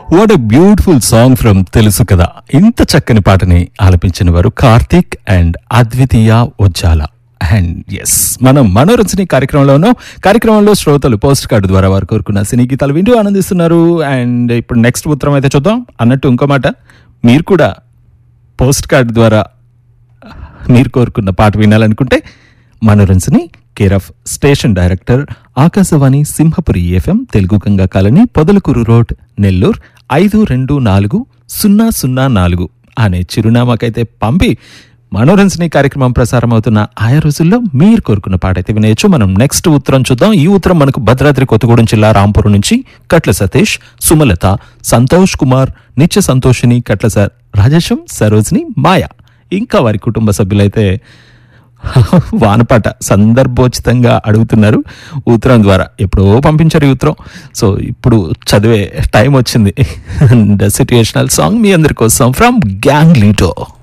What a beautiful song from తెలుసు కదా. ఇంత చక్కని పాటని ఆలపించిన వారు కార్తీక్ అండ్ అద్వితీయ ఉజ్జాల. అండ్ ఎస్, మనం మనోరంజని కార్యక్రమంలో శ్రోతలు పోస్ట్ కార్డు ద్వారా వారు కోరుకున్న సినీ గీతాలు వింటూ ఆనందిస్తున్నారు. అండ్ ఇప్పుడు నెక్స్ట్ ఉత్తరం అయితే చూద్దాం. అన్నట్టు ఇంకో మాట, మీరు కూడా పోస్ట్ కార్డు ద్వారా మీరు కోరుకున్న పాట వినాలనుకుంటే మనోరంజని care of station director Akashvani Simhapuri FM, Telugu Ganga colony, Podalakuru road, Nellore 524004 అనే చిరునామాకైతే పంపి మనోరంజని కార్యక్రమం ప్రసారం అవుతున్న ఆయా రోజుల్లో మీరు కోరుకున్న పాట అయితే వినేయచ్చు. మనం నెక్స్ట్ ఉత్తరం చూద్దాం. ఈ ఉత్తరం మనకు భద్రాద్రి కొత్తగూడెం జిల్లా రాంపురం నుంచి కట్ల సతీష్, సుమలత, సంతోష్ కుమార్, నిత్య సంతోషిని, కట్ల రాజేశం, సరోజిని, మాయ ఇంకా వారి కుటుంబ సభ్యులైతే వానపాట సందర్భోచితంగా అడుగుతున్నారు ఉత్తరం ద్వారా. ఎప్పుడో పంపించారు ఈ ఉత్తరం, సో ఇప్పుడు చదివే టైం వచ్చింది. సిట్యుయేషనల్ సాంగ్ మీ అందరి కోసం ఫ్రమ్ గ్యాంగ్ లీడర్.